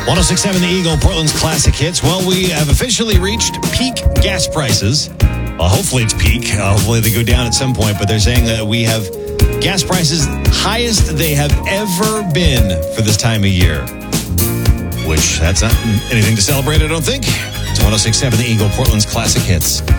106.7 The Eagle, Portland's classic hits. Well, we have officially reached peak gas prices. Well, hopefully it's peak. Hopefully they go down at some point, but they're saying that we have gas prices highest they have ever been for this time of year. Which, that's not anything to celebrate, I don't think. It's 106.7 The Eagle, Portland's classic hits.